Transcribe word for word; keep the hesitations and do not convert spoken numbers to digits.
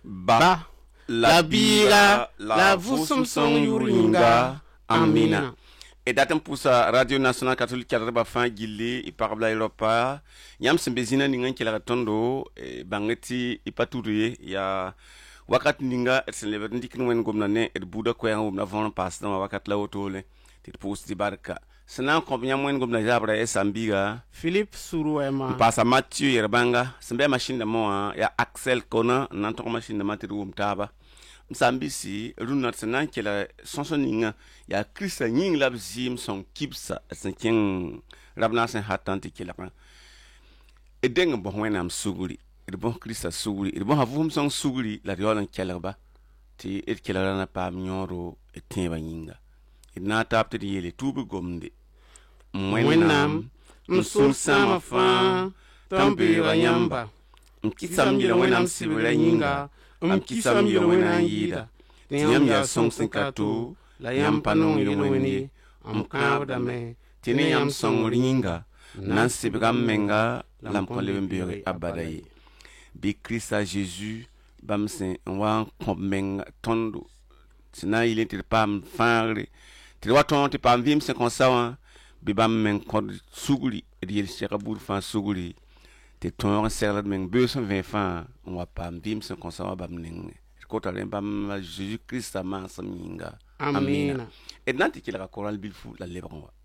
ba la bira la vusum song yuringa amina. Et datem pousa Radio Nationale Catholique Kadreba fan gilli i parabla Europa yam sembezina ningan kila tondo e bangeti ipaturie ya wakat ninga et sen lever ndik nwen gomna ne et buda ko yang na von pass na wakat la otole tit pous di barka sena ko nyam wen gomna jabra e sambiga Philippe Suruema passa Mathieu yerbanga sembe machine de mo ya Axel Kona nan to machine de matiru mtaba Msambisi runat senan kela sonsoninga ya Christa nying lab zim son kipsa senken rabna sen hatanti kela e deng bo wenam suguri e bon Christa suguri e bon havum son suguri la yolan kela ba ti et kela na pa nyoro e teba nyinga e na tapte di yele tubu gomde mwenam msul sama fa tambi wanyamba mkisam yele wenam sibula nyinga am kisam yelo wena yida tiyam ya song sinkatu la yam panong yelo weni am kaawda me tini yam song ringa nan sibgam menga lam ko lembere abadaye bi Christ Jésus bam sen wa ko menga tondo sina il était pas fangre ti waton ti pam vim sen konsawa bi bam men ko suguli yel shekabur fan suguli te ton serla men deux cent vingt francs on va pas vim se consomme bam ning ko ta len bam Jésus Christ ma saminga amina et nanti ki la coral bil fu la lebron